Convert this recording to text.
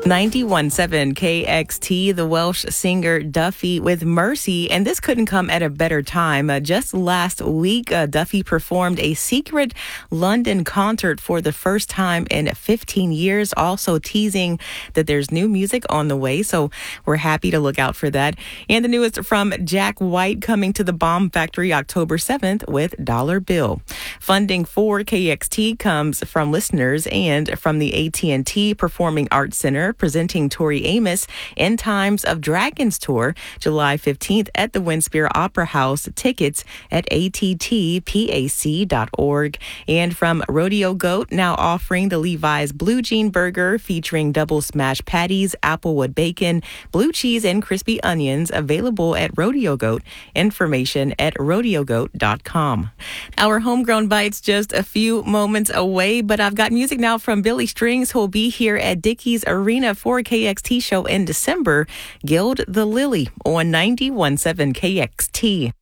91.7 KXT, the Welsh singer Duffy with Mercy, and this couldn't come at a better time. Just last week, Duffy performed a secret London concert for the first time in 15 years, also teasing that there's new music on the way, so we're happy to look out for that. And the newest from Jack White coming to the Bomb Factory October 7th with Dollar Bill. Funding for KXT comes from listeners and from the AT&T Performing Arts Center, presenting Tori Amos in Times of Dragons Tour, July 15th at the Winspear Opera House. Tickets at attpac.org. And from Rodeo Goat, now offering the Levi's Blue Jean Burger featuring double smash patties, applewood bacon, blue cheese, and crispy onions, available at Rodeo Goat. Information at rodeogoat.com. Our homegrown bites just a few moments away, but I've got music now from Billy Strings, who'll be here at Dickies Arena for KXT show in December. Gild the Lily on 91.7 KXT.